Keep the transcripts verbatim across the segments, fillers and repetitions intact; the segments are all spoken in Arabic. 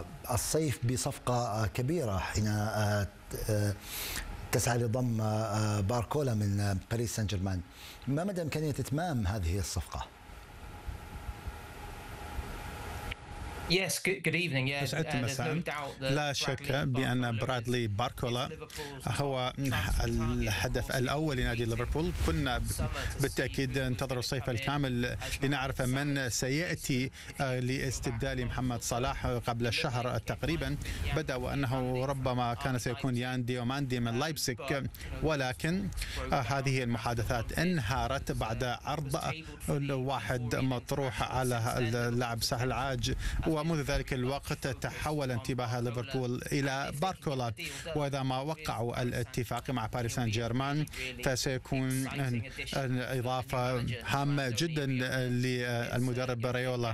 الصيف بصفقة كبيرة حين تسعى لضم باركولا من باريس سان جيرمان. ما مدى إمكانية إتمام هذه الصفقة؟ يسعد مساء. لا شك بأن برادلي باركولا هو الهدف الأول لنادي ليفربول. كنا بالتأكيد ننتظر الصيف الكامل لنعرف من سيأتي لاستبدال محمد صلاح. قبل شهر تقريبا بدأ وأنه ربما كان سيكون يان ديوماندي من لايبزيغ، ولكن هذه المحادثات انهارت بعد عرض واحد مطروح على اللاعب سهل عاج، ومنذ ذلك الوقت تحول انتباه ليفربول إلى باركولا. وإذا ما وقعوا الاتفاق مع باريس سان جيرمان فسيكون إضافة هامة جدا للمدرب ريولا،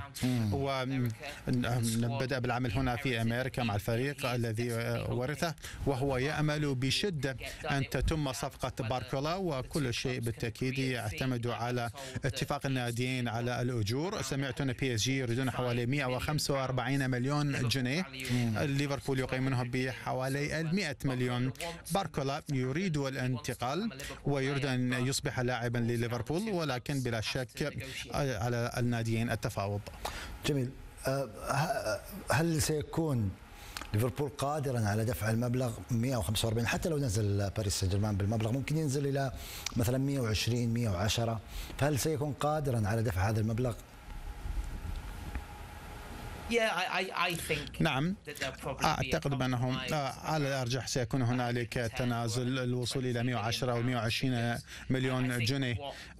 وبدأ بالعمل هنا في أمريكا مع الفريق الذي ورثه، وهو يأمل بشدة أن تتم صفقة باركولا، وكل شيء بالتأكيد يعتمد على اتفاق الناديين على الأجور. سمعت أن بي اس جي يريدون حوالي مئة وخمسة وأربعين مليون جنيه، ليفربول يقيمونه بحوالي مئة مليون. باركولا يريد الانتقال ويريد أن يصبح لاعبا لليفربول، ولكن بلا شك على الناديين التفاوض. جميل. هل سيكون ليفربول قادرا على دفع المبلغ مئة وخمسة وأربعين؟ حتى لو نزل باريس سان جيرمان بالمبلغ ممكن ينزل إلى مثلا مئة وعشرين مئة وعشرة، فهل سيكون قادرا على دفع هذا المبلغ؟ نعم، أعتقد بأنهم على الأرجح سيكون هنالك تنازل الوصول إلى مئة وعشرة أو مئة وعشرين مليون جنيه.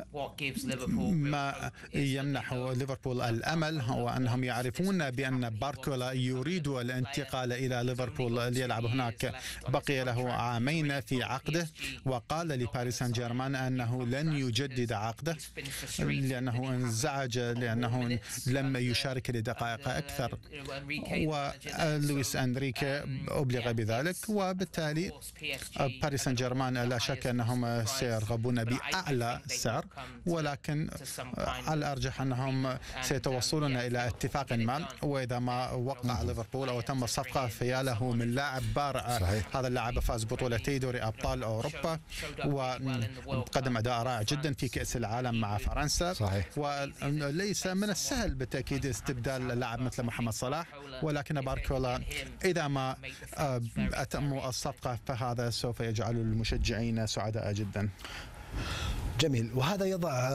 ما يمنح ليفربول الأمل هو أنهم يعرفون بأن باركولا يريد الانتقال إلى ليفربول ليلعب هناك. بقي له عامين في عقده، وقال لباريس سان جيرمان أنه لن يجدد عقده لأنه انزعج لأنه لم يشارك لدقائق أكثر، ولويس أنريكي أبلغ بذلك، وبالتالي باريس سان جيرمان لا شك أنهم سيرغبون بأعلى سعر، ولكن على الأرجح أنهم سيتوصلون إلى اتفاق ما. وإذا ما وقع ليفربول أو تم الصفقة فيا له من لاعب بارع. صحيح. هذا اللاعب فاز بطولتي دوري أبطال أوروبا وقدم أداء رائع جدا في كأس العالم مع فرنسا. صحيح. وليس من السهل بالتأكيد استبدال لاعب مثل محمد صلاح، ولكن باركولا إذا ما أتموا الصفقة فهذا سوف يجعل المشجعين سعداء جدا. جميل. وهذا يضع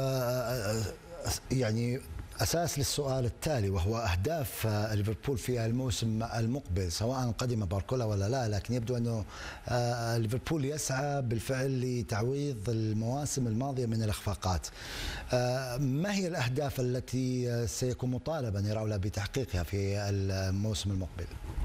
يعني أساس للسؤال التالي، وهو أهداف ليفربول في الموسم المقبل سواء قدم باركولا ولا لا، لكن يبدو أنه ليفربول يسعى بالفعل لتعويض المواسم الماضية من الإخفاقات. ما هي الأهداف التي سيكون مطالبا راولا بتحقيقها في الموسم المقبل؟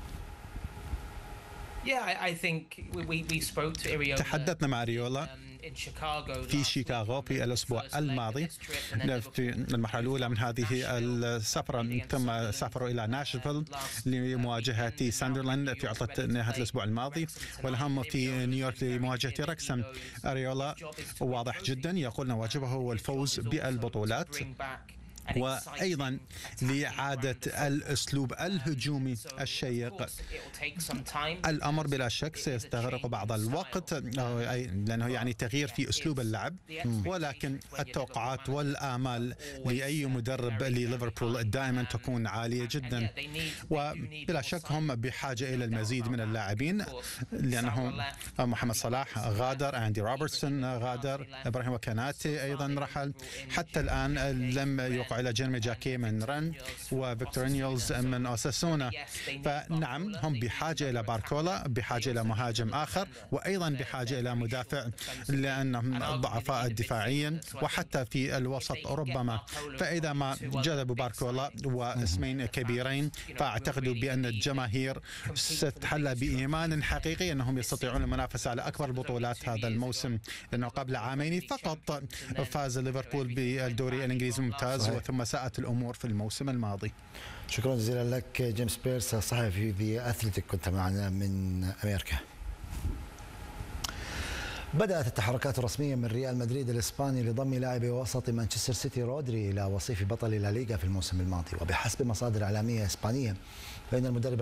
تحدثنا مع ريولا في شيكاغو في الأسبوع الماضي في المرحلة الأولى من هذه السفرة. تم سفره إلى ناشفيل لمواجهة ساندرلاند في عطلة نهاية الأسبوع الماضي، والهم في نيويورك لمواجهة ركسم. ريولا واضح جدا يقول أن واجبه هو الفوز بالبطولات، وأيضا لإعادة الأسلوب الهجومي الشيق. الأمر بلا شك سيستغرق بعض الوقت لأنه يعني تغيير في أسلوب اللعب، ولكن التوقعات والآمال لأي مدرب لليفربول دائما تكون عالية جدا، وبلا شك هم بحاجة إلى المزيد من اللاعبين، لأنه محمد صلاح غادر، أندي روبرتسون غادر، إبراهيم وكاناتي أيضا رحل، حتى الآن لم يقع إلى جيرمي جاكي من رن وفيكتورينيولز من أوساسونا. فنعم هم بحاجة إلى باركولا، بحاجة إلى مهاجم آخر، وأيضا بحاجة إلى مدافع لأنهم ضعفاء دفاعيا وحتى في الوسط ربما. فإذا ما جذبوا باركولا واسمين كبيرين فأعتقد بأن الجماهير ستتحلى بإيمان حقيقي أنهم يستطيعون المنافسة على أكبر البطولات هذا الموسم، لأنه قبل عامين فقط فاز ليفربول بالدوري الإنجليزي الممتاز ثم ساءت الأمور في الموسم الماضي. شكرا جزيلا لك جيمس بيرس صحفي في أثليتيك، كنت معنا من أمريكا. بدأت التحركات الرسمية من ريال مدريد الإسباني لضم لاعب وسط مانشستر سيتي رودري إلى وصيف بطل لا ليغا في الموسم الماضي، وبحسب مصادر إعلامية إسبانية فإن المدرب